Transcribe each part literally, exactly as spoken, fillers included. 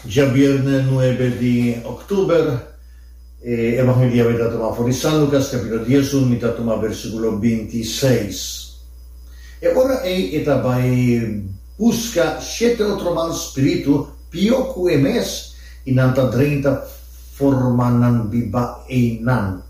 Ya viernes nueve de octubre, eh, Evangelio de toma fuori San Lucas, capítulo diez, mitad toma versículo veintiséis. E ora ei etabai busca siete otro mal spiritu, pio que mes, in anta treinta formanan biba einan.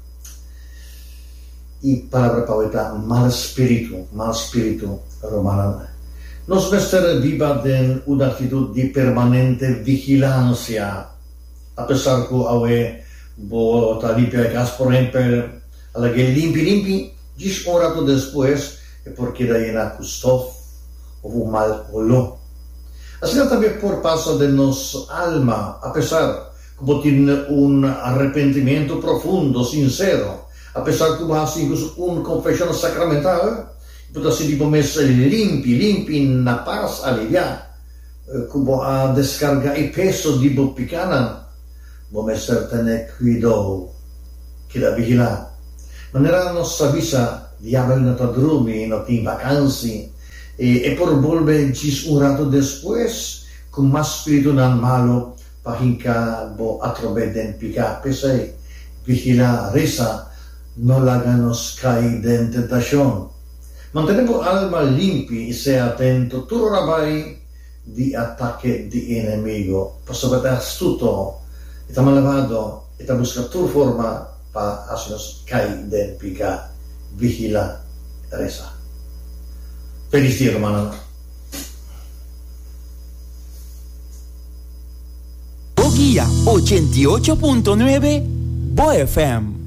Y palabra paueta, mal spiritu, mal spiritu romanan. Nos mester viva den una actitud de permanente vigilancia, a pesar que awe bo ta limpia cas, por ejemplo, a la que limpi limpi, diez horas después, es porque da llena custof o un mal olor. Así también por paso de nos alma, a pesar como tiene un arrepentimiento profundo, sincero, a pesar que va a incluso un confesión sacramental, pero si tipo mes limpi, limpi na paz alivia, como a descarga e peso di picana, bo messer tener cuidado che la vigila. Non era nostra visa diavolo na tadrumi, no in vacanzi, e, e por volve cis un rato después, con más spiritu nan malo, pahinka bo atrobeden pica, pesai, vigila resa, no laganos cai den tentacion. Mantenemos alma limpi y sea atento, tu rabai di ataque di enemigo. Paso per astuto, eta malvado, eta busca tu forma pa hacernos caer den pica, vigila, reza. Feliz día, hermano. Guía ochenta y ocho punto nueve Bo F M.